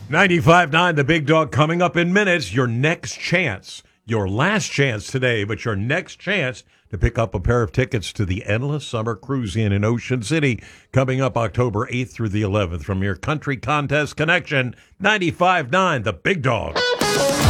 95.9, the Big Dog, coming up in minutes. Your next chance, your last chance today, but your next chance to pick up a pair of tickets to the Endless Summer Cruise in Ocean City, coming up October 8th through the 11th from your Country Contest Connection. 95.9, the Big Dog.